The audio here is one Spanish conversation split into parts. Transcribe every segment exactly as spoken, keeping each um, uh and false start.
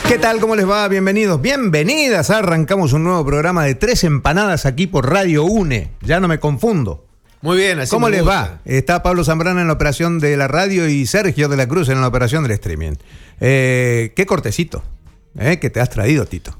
¿Qué tal? ¿Cómo les va? Bienvenidos, bienvenidas. Arrancamos un nuevo programa de Tres Empanadas aquí por Radio UNE. Ya no me confundo. Muy bien, así ¿Cómo les gusta. va? Está Pablo Zambrana en la operación de la radio y Sergio de la Cruz en la operación del streaming. Eh, qué cortecito eh, que te has traído, Tito.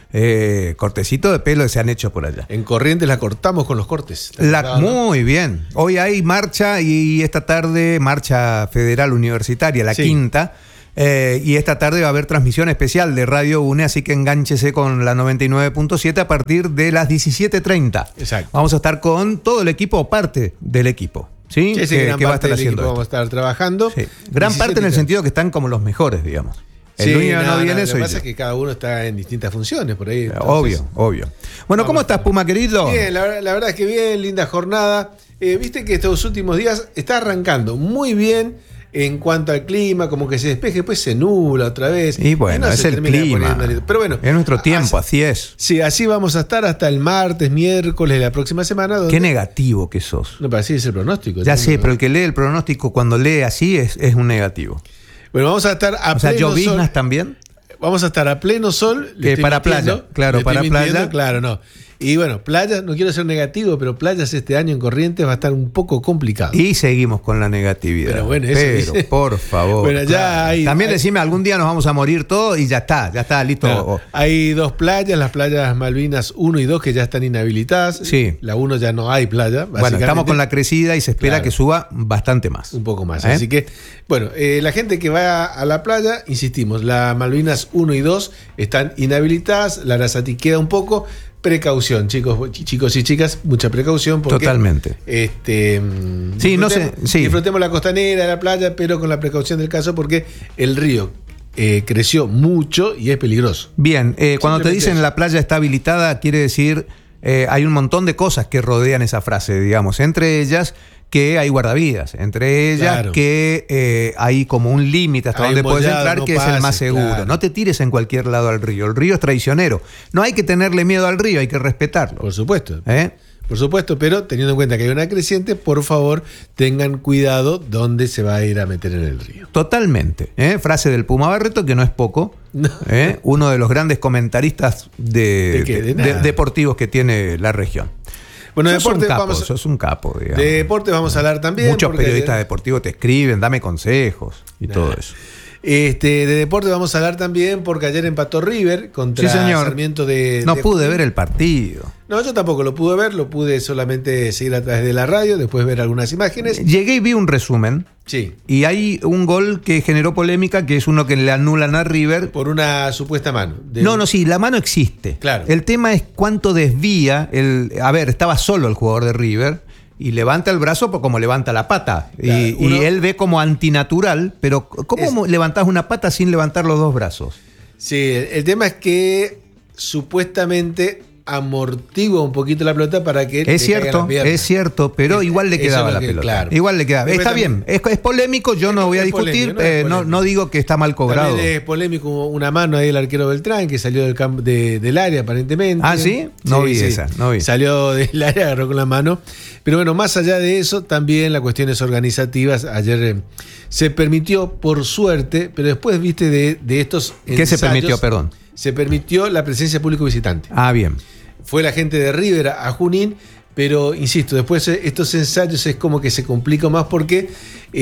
Eh, cortecito de pelo que se han hecho por allá. En Corrientes la cortamos con los cortes. La, muy bien. Hoy hay marcha y esta tarde marcha federal universitaria, la Sí. quinta. Eh, y esta tarde va a haber transmisión especial de Radio UNE, así que engánchese con la noventa y nueve punto siete a partir de las diecisiete treinta. Exacto. Vamos a estar con todo el equipo o parte del equipo. ¿Sí? Sí, sí, que, gran que va a parte estar del haciendo equipo vamos a estar trabajando. Sí. Gran parte en el sentido que están como los mejores, digamos. El Sí, único que no, no, viene no, soy lo que pasa yo. es que cada uno está en distintas funciones por ahí. Entonces, Obvio, obvio. Bueno, ¿cómo estás, Puma, querido? Bien, la, la verdad es que bien, linda jornada. Eh, Viste que estos últimos días está arrancando muy bien en cuanto al clima, como que se despeje, después se nubla otra vez. Y bueno, no es se el termina clima. poniendo- Pero bueno, Es nuestro tiempo, así, así es. sí, así vamos a estar hasta el martes, miércoles de la próxima semana. Donde, Qué negativo que sos. No, pero así es el pronóstico. Ya ¿no? sé, pero el que lee el pronóstico cuando lee así es, es un negativo. Bueno, vamos a estar a O sea, pleno lloviznas sol. también. Vamos a estar a pleno sol. le Que estoy para mintiendo, playa, claro, le estoy para mintiendo, playa. Claro, no. Y bueno, playas, no quiero ser negativo, pero playas este año en Corrientes va a estar un poco complicado. Y seguimos con la negatividad. Pero bueno, eso Pero, dice- por favor. Bueno, ya claro. hay- También hay- decime, algún día nos vamos a morir todos y ya está, ya está, listo. Claro, O- hay dos playas, las playas Malvinas uno y dos que ya están inhabilitadas. Sí. La uno ya no hay playa. Bueno, estamos básicamente. con la crecida y se espera Claro. que suba bastante más. Un poco más. ¿Eh? Así que, bueno, eh, la gente que va a la playa, insistimos, la Malvinas uno y dos están inhabilitadas, la Arasati queda un poco. Precaución, chicos, ch- chicos y chicas, mucha precaución. Porque, Totalmente. Este, mm, Sí, no disfrutemos- sé, sí. Disfrutemos la costanera, la playa, pero con la precaución del caso porque el río eh, creció mucho y es peligroso. Bien, eh, cuando te Simplemente dicen eso. la playa está habilitada, quiere decir eh, hay un montón de cosas que rodean esa frase, digamos. Entre ellas que hay guardavidas, entre ellas Claro. que eh, hay como un límite hasta Hay donde un puedes bollado, entrar, no que es el más pases, seguro. claro. No te tires en cualquier lado al río. El río es traicionero. No hay que tenerle miedo al río, hay que respetarlo. Por supuesto. ¿Eh? Por supuesto, pero teniendo en cuenta que hay una creciente, por favor, tengan cuidado dónde se va a ir a meter en el río. Totalmente. ¿eh? Frase del Puma Barreto, que no es poco. No. ¿eh? Uno de los grandes comentaristas de, ¿De qué? De de- de- nada. deportivos que tiene la región. Bueno, de sos un deporte capo, vamos, sos un capo, digamos. de deporte vamos a hablar también. Muchos porque periodistas ayer- deportivos te escriben, dame consejos y Nah. todo eso. Este, de deporte vamos a hablar también porque ayer empató River contra Sí, señor. Sarmiento de... No de- pude ver el partido. No, yo tampoco lo pude ver, lo pude solamente seguir a través de la radio, después ver algunas imágenes. Llegué y vi un resumen Sí, y hay un gol que generó polémica, que es uno que le anulan a River. por una supuesta mano. De- No, no, sí, la mano existe. Claro. El tema es cuánto desvía el... A ver, estaba solo el jugador de River y levanta el brazo por como levanta la pata. Claro, y, uno- y él ve como antinatural, pero ¿cómo levantás una pata sin levantar los dos brazos? Sí, el, el tema es que supuestamente amortigua un poquito la pelota para que Es le caiga cierto, la pierna. es cierto, pero Es- igual le eso quedaba es lo la que- pelota. claro. Igual le quedaba. Después Está también- bien, es, es polémico, yo no Es- voy a es discutir, polémico, no es eh, no, polémico. no digo que está mal cobrado. También es polémico una mano ahí del arquero Beltrán que salió del campo de- del área aparentemente. Ah, ¿sí? No vi esa, no vi. Salió del área, agarró con la mano. Pero bueno, más allá de eso, también las cuestiones organizativas. Ayer eh, se permitió, por suerte, pero después, viste, de, de estos ¿Qué se ensayos, permitió, perdón? Se permitió la presencia de público visitante. Ah, bien. Fue la gente de River a Junín, pero insisto, después eh, estos ensayos es como que se complica más porque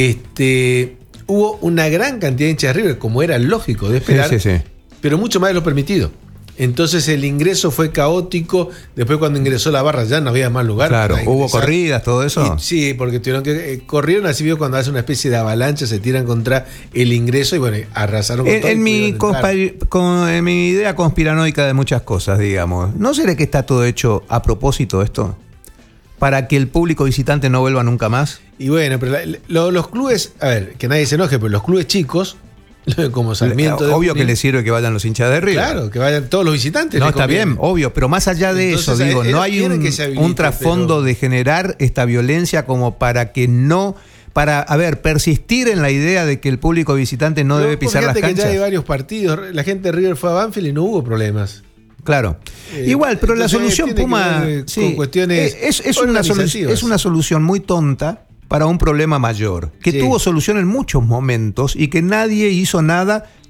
este, hubo una gran cantidad de hinchas de River, como era lógico de esperar, Sí, sí, sí. pero mucho más de lo permitido. Entonces el ingreso fue caótico. Después, cuando ingresó la barra, ya no había más lugar. Claro, para hubo ingresar. corridas, todo eso. Y- sí, porque tuvieron que eh, corrieron así vio cuando hace una especie de avalancha, se tiran contra el ingreso y bueno, arrasaron con En, todo y en mi pudieron entrar. conspa- con- en mi idea conspiranoica de muchas cosas, digamos, ¿no será que está todo hecho a propósito esto? Para que el público visitante no vuelva nunca más. Y bueno, pero la- lo- los clubes, a ver, que nadie se enoje, pero los clubes chicos, como Sarmiento de Obvio que Junín, le sirve que vayan los hinchas de River. claro, que vayan todos los visitantes. No, les está conviene. bien, obvio, pero más allá de Entonces, eso, digo, eh, no hay quieren un, que se habilite, un trasfondo pero- de generar esta violencia como para que no, para, a ver, persistir en la idea de que el público visitante no Pero debe vos pisar las fíjate que ya hay canchas. varios partidos, la gente de River fue a Banfield y no hubo problemas. Claro. Eh, Igual, pero la entonces solución, tiene que Puma, ver, eh, con sí, cuestiones eh, es, es una solu- organizativas. es una solución muy tonta para un problema mayor, que Sí. tuvo solución en muchos momentos y que nadie hizo nada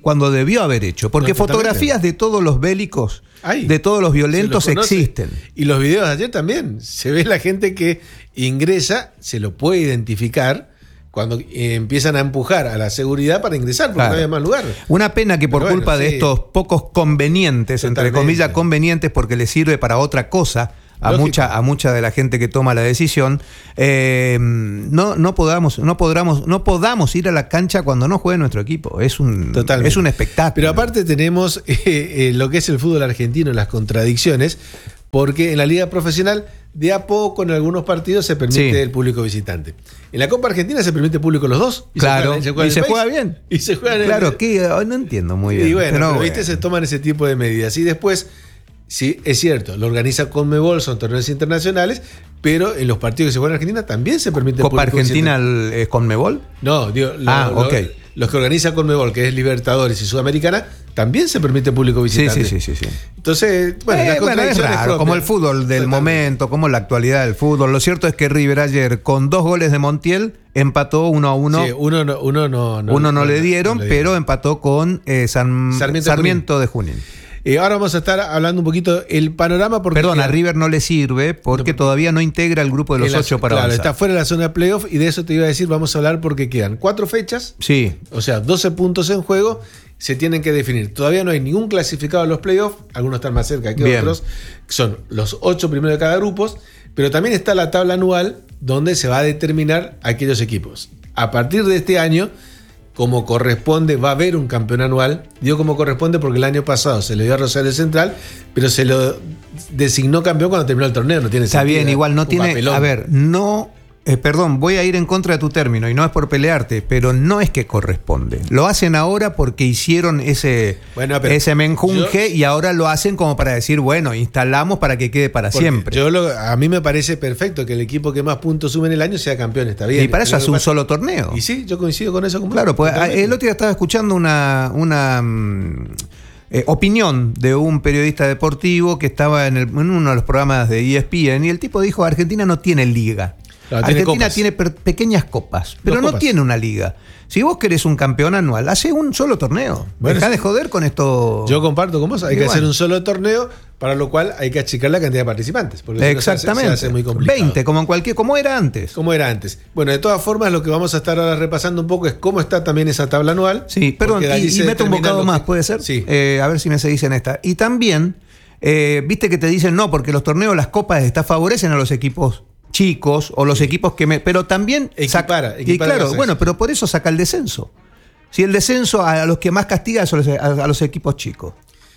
cuando debió haber hecho. Porque No, totalmente. fotografías de todos los bélicos, Ay, de todos los violentos se los conoce. existen. Y los videos de ayer también. Se ve la gente que ingresa, se lo puede identificar cuando eh, empiezan a empujar a la seguridad para ingresar, porque Claro. no había más lugar. Una pena que por Pero bueno, culpa de sí. estos pocos convenientes, entre Totalmente. comillas convenientes, porque les sirve para otra cosa a Lógico. mucha, a mucha de la gente que toma la decisión, eh, no, no podamos, no podamos, no podamos ir a la cancha cuando no juegue nuestro equipo. Es un, Totalmente. es un espectáculo. Pero aparte tenemos eh, eh, lo que es el fútbol argentino, las contradicciones, porque en la liga profesional de a poco en algunos partidos se permite Sí. el público visitante. En la Copa Argentina se permite público los dos. Y Claro, se juega, y se en el juega país, bien. Y se juega en el- Claro, que oh, no entiendo muy bien. Y bueno, pero pero, viste, bueno. se toman ese tipo de medidas. Y después, sí, es cierto, lo organiza Conmebol, son torneos internacionales, pero en los partidos que se juegan en Argentina también se permite el Copa público Argentina visitante. es Conmebol. No, digo, lo- Ah, lo- ok. los que organiza Conmebol, que es Libertadores y Sudamericana, también se permite público Sí, visitante. sí, sí, sí, sí. Entonces, bueno, Eh, las bueno, es contradicciones raro, propias. como el fútbol del Totalmente. momento, como la actualidad del fútbol. Lo cierto es que River ayer, con dos goles de Montiel, empató uno a uno. Sí, uno no, uno no, no- uno no, le dieron, no le pero empató con eh, San- Sarmiento Sarmiento, de Junín. Eh, ahora vamos a estar hablando un poquito el panorama porque Perdón, a queda- River no le sirve porque No, todavía no integra el grupo de los en la- ocho para claro, avanzar. está fuera de la zona de playoff y de eso te iba a decir, vamos a hablar porque quedan cuatro fechas, Sí, o sea, doce puntos en juego, se tienen que definir. Todavía no hay ningún clasificado a los playoffs, algunos están más cerca que Bien. otros, son los ocho primeros de cada grupo, pero también está la tabla anual donde se va a determinar aquellos equipos. A partir de este año, como corresponde, va a haber un campeón anual. Digo como corresponde porque el año pasado se le dio a Rosario Central, pero se lo designó campeón cuando terminó el torneo. No tiene está sentido, bien, ¿eh? igual no Un tiene. papelón. A ver, no. eh, perdón, voy a ir en contra de tu término y no es por pelearte, pero no es que corresponde. Lo hacen ahora porque hicieron ese, Bueno, pero ese menjunje yo- y ahora lo hacen como para decir, bueno, instalamos para que quede para Porque siempre. Yo lo- a mí me parece perfecto que el equipo que más puntos sube en el año sea campeón, está bien. y para eso Lo hace que un pasa- solo torneo. Y sí, yo coincido con eso. Como Claro, pues totalmente. el otro día estaba escuchando una, una mm, eh, opinión de un periodista deportivo que estaba en, el- en uno de los programas de E S P N y el tipo dijo, Argentina no tiene liga. Claro, tiene Argentina copas. tiene per- pequeñas copas, pero Dos no copas. tiene una liga. Si vos querés un campeón anual, hace un solo torneo. Bueno, Dejá sí. de joder con esto. Yo comparto con vos, hay Y que bueno. hacer un solo torneo, para lo cual hay que achicar la cantidad de participantes. Porque si no se hace- Exactamente. se hace muy complicado. veinte, como en cualquier, como era antes. Como era antes. Bueno, de todas formas, lo que vamos a estar ahora repasando un poco es cómo está también esa tabla anual. Sí, perdón, porque de y, allí y se meto un determinan bocado los más, que- ¿puede ser? Sí. Eh, a ver si me seguís en esta. Y también, eh, viste que te dicen no, porque los torneos, las copas, está, favorecen a los equipos chicos o los equipos que me. Pero también. Equipara, saca- y equipara el claro, ascenso. bueno, pero por eso saca el descenso. Si el descenso a, a los que más castiga es a los, a, a los equipos chicos.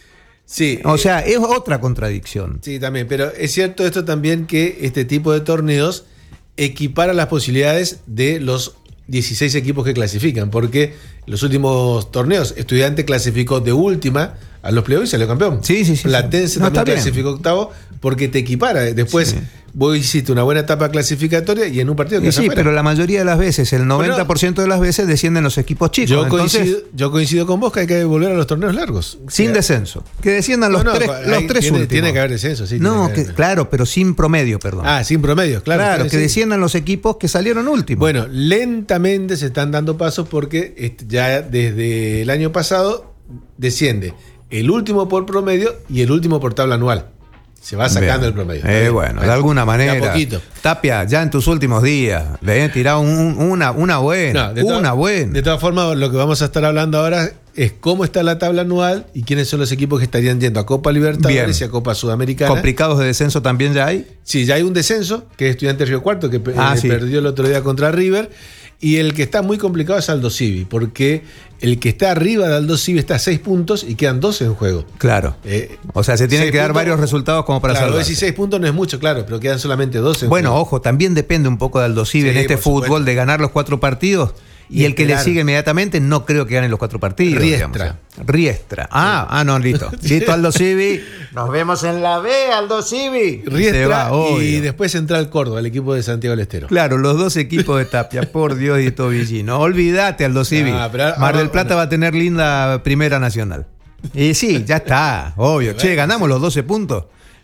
Sí, O eh, sea, es otra contradicción. sí, también. Pero es cierto esto también que este tipo de torneos equipara las posibilidades de los dieciséis equipos que clasifican. Porque en los últimos torneos, Estudiante clasificó de última a los playoffs y salió campeón. Sí, sí, sí, Platense sí. No, también está bien. clasificó octavo porque te equipara. Después Sí. vos hiciste una buena etapa clasificatoria y en un partido Y quedas sí, afuera. pero la mayoría de las veces, el noventa por ciento de las veces descienden los equipos chicos. Yo Entonces, coincido, yo coincido con vos que hay que volver a los torneos largos. sin O sea, descenso. Que desciendan los no, no, tres, hay- los tres tiene, últimos. tiene que haber descenso, sí. No, tiene que, haber. claro, pero sin promedio, perdón. Ah, sin promedios, claro. claro, tiene- que sí. desciendan los equipos que salieron últimos. Bueno, lentamente se están dando pasos porque este, ya desde el año pasado desciende el último por promedio y el último por tabla anual. Se va sacando Bien. el promedio. Eh, bueno, de alguna manera. De a poquito. Tapia, ya en tus últimos días, le he tirado un- una, una buena. No, de todas- una buena. De todas formas, lo que vamos a estar hablando ahora es cómo está la tabla anual y quiénes son los equipos que estarían yendo a Copa Libertadores Bien. y a Copa Sudamericana. Complicados de descenso también ya hay. Sí, ya hay un descenso, que es Estudiantes Río Cuarto, que pe- Ah, eh, sí. perdió el otro día contra River. Y el que está muy complicado es Aldo Civi, porque el que está arriba de Aldo Civi está a seis puntos y quedan doce en juego. Claro. Eh, O sea, se tienen seis que dar puntos- varios resultados como para Claro, salvarse. dieciséis puntos no es mucho, claro, pero quedan solamente doce en Bueno, juego. ojo, también depende un poco de Aldo Civi Sí, en este por fútbol supuesto. de ganar los cuatro partidos. Y, Y el que le esperar. sigue inmediatamente no creo que gane los cuatro partidos. Riestra. digamos. Riestra. Ah, ah, no, listo. Listo, Aldo Civi. Nos vemos en la B, Aldo Civi. Se Riestra va, obvio. y después Central Córdoba, el equipo de Santiago del Estero. Claro, los dos equipos de Tapia, por Dios y Tobillino. Olvídate, Aldo Civi. Ah, pero ahora- Mar del ahora- Plata va a tener linda primera nacional. Y sí, ya está, obvio. Che, ganamos los doce puntos.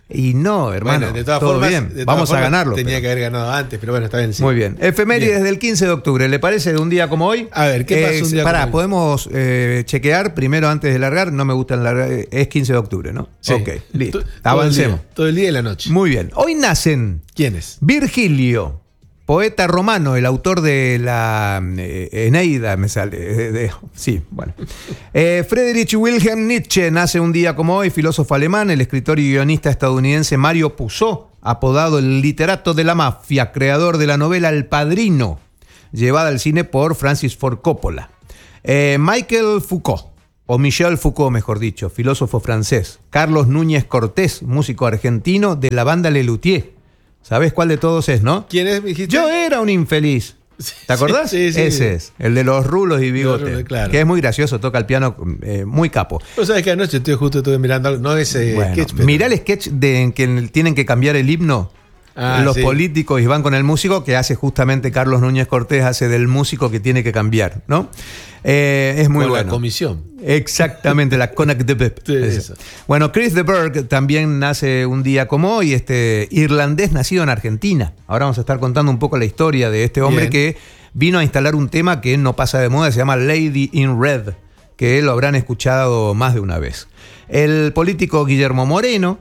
Y no, hermano, Bueno, de todas todo formas, bien, de todas vamos formas, a ganarlo. Tenía pero... que haber ganado antes, pero bueno, está bien. Sí. Muy bien. Efemérides Bien. del quince de octubre, ¿le parece de un día como hoy? A ver, ¿qué pasa un día Pará, como hoy? podemos eh, chequear primero antes de largar. No me gusta largar, es quince de octubre, ¿no? Sí. Ok, listo. To- Avancemos. Todo el, día, todo el día y la noche. Muy bien. Hoy nacen ¿Quiénes? Virgilio, poeta romano, el autor de la eh, Eneida, me sale. de- de- sí, bueno. Eh, Friedrich Wilhelm Nietzsche nace un día como hoy, filósofo alemán, el escritor y guionista estadounidense Mario Puzo, apodado el literato de la mafia, creador de la novela El Padrino, llevada al cine por Francis Ford Coppola. Eh, Michel Foucault, o Michel Foucault, mejor dicho, filósofo francés. Carlos Núñez Cortés, músico argentino de la banda Lelutier. ¿Sabés cuál de todos es, no? ¿Quién es, me dijiste? Yo era un infeliz. ¿Te acordás? Sí, sí, Ese sí. es, el de los rulos y bigote. Los rulos, claro. Que es muy gracioso, toca el piano eh, muy capo. Vos sabés que anoche estoy justo estuve mirando algo, no ese Bueno, sketch, pero- mirá el sketch de en que tienen que cambiar el himno. Ah, los sí. políticos y van con el músico, que hace justamente Carlos Núñez Cortés, hace del músico que tiene que cambiar, ¿no? Eh, es muy Con bueno. la comisión. Exactamente, la Connacht de Pep. Sí, eso. Bueno, Chris de Burgh también nace un día como hoy, este irlandés nacido en Argentina. Ahora vamos a estar contando un poco la historia de este hombre Bien. que vino a instalar un tema que no pasa de moda, se llama Lady in Red, que lo habrán escuchado más de una vez. El político Guillermo Moreno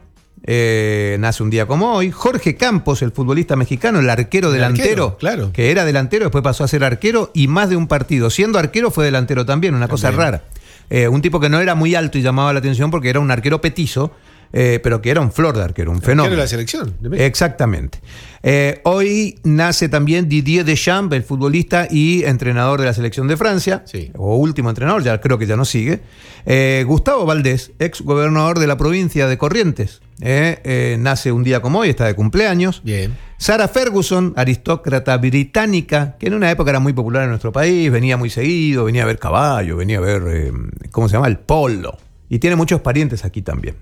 eh, nace un día como hoy. Jorge Campos, el futbolista mexicano, el arquero El delantero, arquero, claro. que era delantero, después pasó a ser arquero y más de un partido. Siendo arquero fue delantero también, una cosa También. rara. Eh, un tipo que no era muy alto y llamaba la atención porque era un arquero petizo, eh, pero que era un flor de arquero, un fenómeno. Arquero de la selección de México. Exactamente. Eh, hoy nace también Didier Deschamps, el futbolista y entrenador de la selección de Francia, Sí. o último entrenador, ya creo que ya no sigue. Eh, Gustavo Valdés, ex gobernador de la provincia de Corrientes, eh, eh, nace un día como hoy, está de cumpleaños. Bien. Sarah Ferguson, aristócrata británica, que en una época era muy popular en nuestro país, venía muy seguido, venía a ver caballo, venía a ver, eh, ¿cómo se llama? El polo. Y tiene muchos parientes aquí también.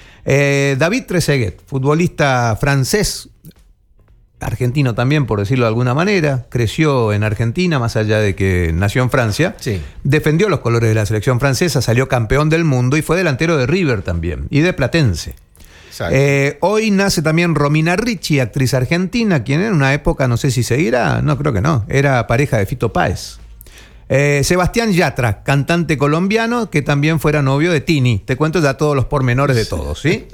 Eh, David Trezeguet, futbolista francés, argentino también, por decirlo de alguna manera, creció en Argentina, más allá de que nació en Francia. Sí. Defendió los colores de la selección francesa, salió campeón del mundo y fue delantero de River también, y de Platense. Exacto. Eh, hoy nace también Romina Ricci, actriz argentina, quien en una época, no sé si seguirá, no creo que no, era pareja de Fito Páez. Eh, Sebastián Yatra, cantante colombiano, que también fuera novio de Tini. Te cuento ya todos los pormenores de todos, ¿sí?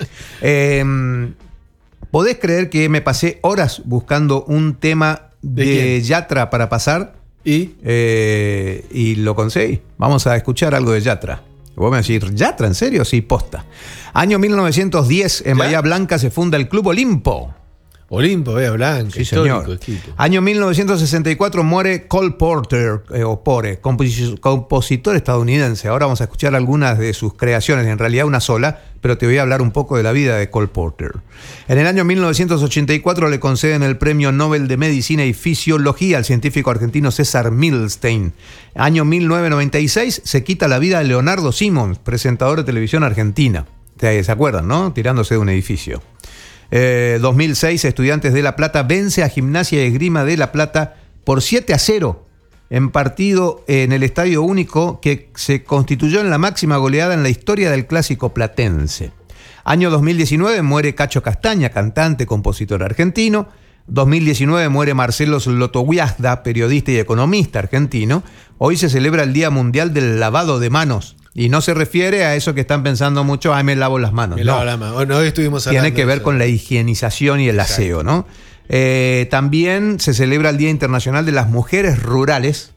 eh, ¿Podés creer que me pasé horas buscando un tema ¿De de, quién? Yatra para pasar? Y Eh, y lo conseguí. Vamos a escuchar algo de Yatra. Vos me decís, ¿Yatra? ¿En serio? Sí, posta. Año mil novecientos diez, en ¿Ya? Bahía Blanca se funda el Club Olimpo. Olimpo, Bahía Blanca, Sí, histórico señor. equipo. Año mil novecientos sesenta y cuatro muere Cole Porter, eh, o Pore, composi- compositor estadounidense. Ahora vamos a escuchar algunas de sus creaciones, en realidad una sola, pero te voy a hablar un poco de la vida de Cole Porter. En el año mil novecientos ochenta y cuatro le conceden el Premio Nobel de Medicina y Fisiología al científico argentino César Milstein. Año mil novecientos noventa y seis se quita la vida de Leonardo Simons, presentador de televisión argentina. ¿Se acuerdan, no? Tirándose de un edificio. Eh, dos mil seis, Estudiantes de La Plata vence a Gimnasia y Esgrima de La Plata por siete a cero en partido en el Estadio Único que se constituyó en la máxima goleada en la historia del clásico platense. Año dos mil diecinueve muere Cacho Castaña, cantante, compositor argentino. dos mil diecinueve muere Marcelo Slotowiazda, periodista y economista argentino. Hoy se celebra el Día Mundial del Lavado de Manos. Y no se refiere a eso que están pensando mucho, ay, me lavo las manos. Me no. lavo la mano. Bueno, hoy estuvimos hablando Tiene que de ver eso. con la higienización y el Exacto. aseo, ¿no? Eh, también se celebra el Día Internacional de las Mujeres Rurales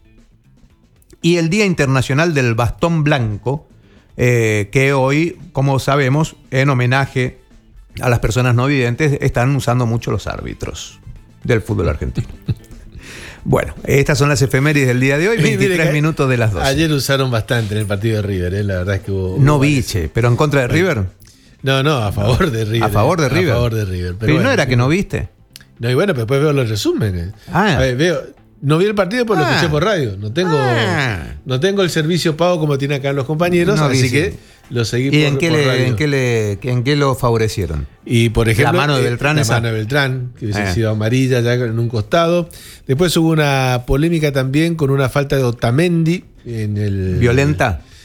y el Día Internacional del Bastón Blanco, eh, que hoy, como sabemos, en homenaje a las personas no videntes, están usando mucho los árbitros del fútbol argentino. Bueno, estas son las efemérides del día de hoy, Mire veintitrés que minutos de las doce. Ayer usaron bastante en el partido de River, ¿eh? La verdad es que hubo. No hubo vi, varios. che, pero en contra de River. No, no, a favor de River. A favor de eh. River. A favor de River. Pero, bueno, no era que no viste. No, y bueno, pero después veo los resúmenes. Ah. A ver, veo. No vi el partido, pero Ah. lo escuché por radio. No tengo, Ah. no tengo el servicio pago como tienen acá los compañeros, No vi, así sí. que lo seguí ¿Y por, en qué, por le, radio. en, qué le, en qué lo favorecieron? Y por ejemplo, La mano de eh, Beltrán la esa. mano de Beltrán, que hubiese Eh. sido amarilla ya en un costado. Después hubo una polémica también con una falta de Otamendi en el. ¿Violenta?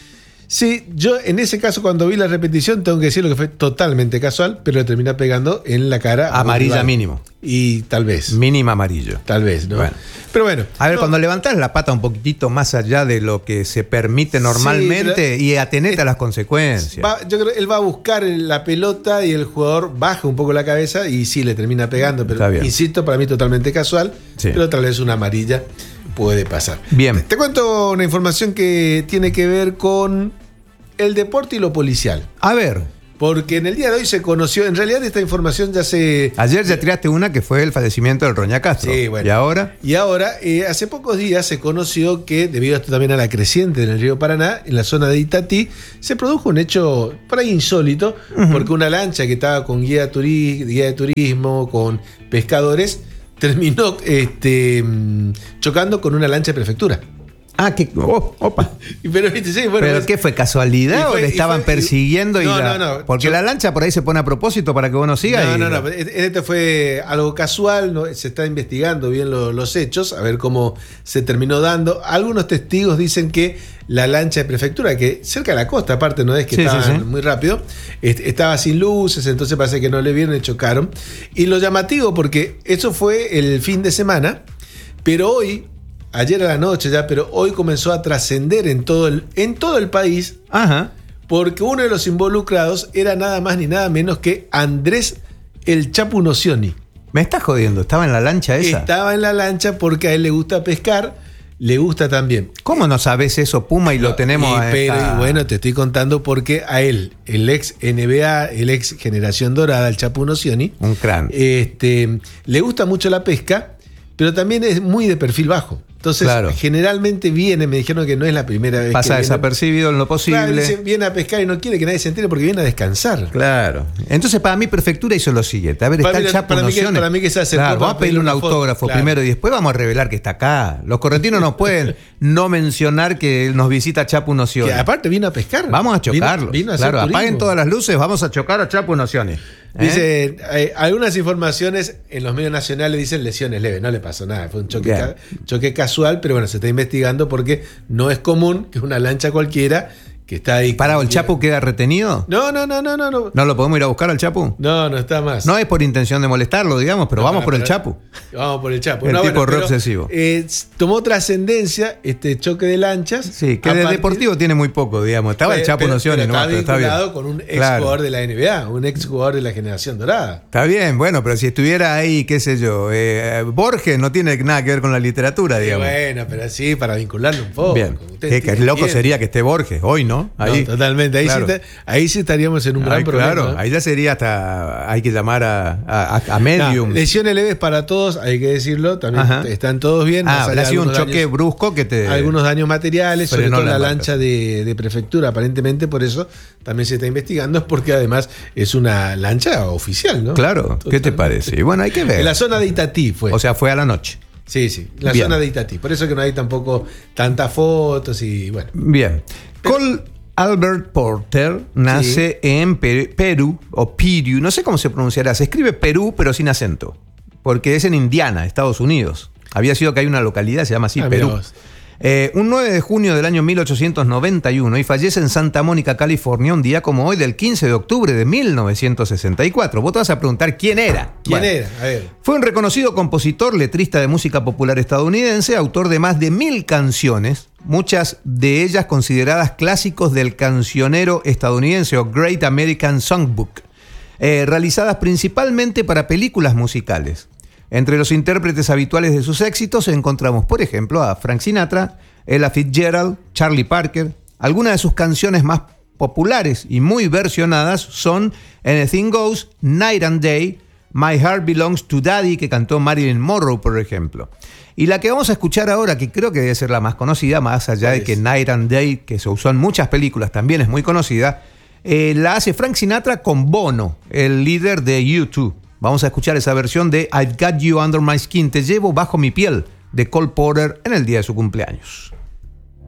Sí, yo en ese caso cuando vi la repetición tengo que decir lo que fue totalmente casual, pero le termina pegando en la cara. Amarilla mínimo. Y tal vez. Mínima amarillo. Tal vez, ¿no? Bueno. Pero bueno. A ver, no. cuando levantás la pata un poquitito más allá de lo que se permite normalmente sí, y atenete a las consecuencias. Va, yo creo que él va a buscar la pelota y el jugador baja un poco la cabeza y sí le termina pegando, pero insisto, para mí totalmente casual, sí. Pero tal vez una amarilla puede pasar. Bien. Te, te cuento una información que tiene que ver con el deporte y lo policial. A ver. Porque en el día de hoy se conoció, en realidad esta información ya se... Ayer ya tiraste una que fue el fallecimiento del Roña Castro. Sí, bueno. ¿Y ahora? Y ahora, eh, hace pocos días se conoció que, debido a esto también a la creciente en el río Paraná, en la zona de Itatí, se produjo un hecho por ahí insólito, uh-huh. porque una lancha que estaba con guía, turi- guía de turismo, con pescadores, terminó este, chocando con una lancha de prefectura. Ah, que. Oh, opa. Pero, sí, bueno, ¿Pero pues, qué fue? ¿Casualidad fue, o le estaban fue, persiguiendo? Y no, la, no, no. Porque Yo, la lancha por ahí se pone a propósito para que uno siga. No, y, no, no. Este fue algo casual. ¿No? Se está investigando bien lo, los hechos, a ver cómo se terminó dando. Algunos testigos dicen que la lancha de prefectura, que cerca de la costa, aparte, no es que sí, estaban sí, sí. muy rápido, estaba sin luces, entonces parece que no le vieron y chocaron. Y lo llamativo, porque eso fue el fin de semana, pero hoy. Ayer a la noche ya, pero hoy comenzó a trascender en todo el, en todo el país. Ajá. Porque uno de los involucrados era nada más ni nada menos que Andrés el Chapu Nocioni. Me estás jodiendo, ¿estaba en la lancha esa? Estaba en la lancha porque a él le gusta pescar, le gusta también. ¿Cómo no sabes eso, Puma, y no, lo tenemos y, pero, y bueno, te estoy contando porque a él, el ex N B A, el ex Generación Dorada, el Chapu Nocioni, un crán. Este, le gusta mucho la pesca, pero también es muy de perfil bajo. Entonces, claro. generalmente viene, me dijeron que no es la primera vez Pasa que viene. Pasa desapercibido en lo posible. Claro, dice, viene a pescar y no quiere que nadie se entere porque viene a descansar. Claro. Entonces, para mí, Prefectura hizo lo siguiente. A ver, para está mí, el Chapu para mí, que, para mí que se hace claro, vamos a pedirle un autógrafo claro. primero y después vamos a revelar que está acá. Los correntinos no pueden no mencionar que nos visita Chapu Nocioni. Que aparte vino a pescar. Vamos a chocarlo. Vino, vino a claro, turismo. Apaguen todas las luces, vamos a chocar a Chapu Nocioni. ¿Eh? Dice, hay algunas informaciones en los medios nacionales dicen lesiones leves, no le pasó nada, fue un choque, ca- choque casual, pero bueno, se está investigando porque no es común que una lancha cualquiera que está ahí. ¿Parado el Chapu queda retenido? No, no, no, no, no, no. ¿No lo podemos ir a buscar al Chapu? No, no está más. No es por intención de molestarlo, digamos, pero no, vamos no, por pero, el Chapu. Vamos por el Chapu. El no, tipo bueno, re obsesivo. Eh, tomó trascendencia este choque de lanchas. Sí, que de deportivo tiene muy poco, digamos. Estaba pero, el Chapu Nocioni, no, pero está vinculado bien. con un ex claro. jugador de la N B A, un ex jugador de la Generación Dorada. Está bien, bueno, pero si estuviera ahí, qué sé yo, eh, Borges no tiene nada que ver con la literatura, sí, digamos. Bueno, pero sí, para vincularlo un poco. Bien. Que, que loco bien. Sería que esté Borges hoy, ¿no? Ahí. No, totalmente. Ahí, claro. sí, ahí sí estaríamos en un gran Ay, problema. Claro, ¿no? ahí ya sería hasta. Hay que llamar a, a, a Medium. No, lesiones leves para todos, hay que decirlo. También Ajá. están todos bien. Ah, ha sido un choque daños, brusco que te. Algunos daños materiales, sobre todo la, la lancha de, de prefectura, aparentemente, por eso también se está investigando, porque además es una lancha oficial, ¿no? Claro, totalmente. ¿Qué te parece? Y bueno, hay que ver. En la zona de Itatí fue. O sea, fue a la noche. Sí, sí, la Bien. zona de Itatí. Por eso que no hay tampoco tantas fotos y bueno. Bien. Pero, Cole Albert Porter nace sí. en Per- Perú, o Piru, no sé cómo se pronunciará. Se escribe Perú, pero sin acento. Porque es en Indiana, Estados Unidos. Había sido que hay una localidad, se llama así, ah, Perú. Eh, un nueve de junio del año mil ochocientos noventa y uno y fallece en Santa Mónica, California, un día como hoy del quince de octubre de mil novecientos sesenta y cuatro. Vos te vas a preguntar quién era. ¿Quién bueno, era? A ver. Fue un reconocido compositor, letrista de música popular estadounidense, autor de más de mil canciones, muchas de ellas consideradas clásicos del cancionero estadounidense o Great American Songbook, eh, realizadas principalmente para películas musicales. Entre los intérpretes habituales de sus éxitos encontramos, por ejemplo, a Frank Sinatra, Ella Fitzgerald, Charlie Parker. Algunas de sus canciones más populares y muy versionadas son Anything Goes, Night and Day, My Heart Belongs to Daddy, que cantó Marilyn Monroe, por ejemplo. Y la que vamos a escuchar ahora, que creo que debe ser la más conocida, más allá de que Night and Day, que se usó en muchas películas, también es muy conocida, eh, la hace Frank Sinatra con Bono, el líder de U dos. Vamos a escuchar esa versión de I've Got You Under My Skin, Te Llevo Bajo Mi Piel, de Cole Porter en el día de su cumpleaños.